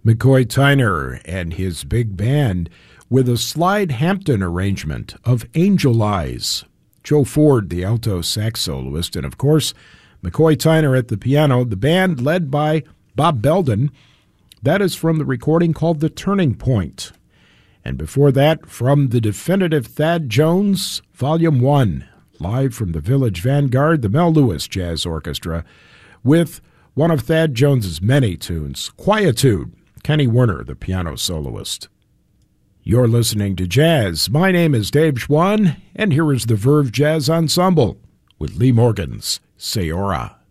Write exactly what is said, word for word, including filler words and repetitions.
McCoy Tyner and his big band with a Slide Hampton arrangement of Angel Eyes. Joe Ford, the alto sax soloist, and of course, McCoy Tyner at the piano, the band led by Bob Belden. That is from the recording called The Turning Point. And before that, from the definitive Thad Jones, Volume one, live from the Village Vanguard, the Mel Lewis Jazz Orchestra, with one of Thad Jones's many tunes, Quietude, Kenny Werner, the piano soloist. You're listening to Jazz. My name is Dave Schwann, and here is the Verve Jazz Ensemble with Lee Morgan's Sayora.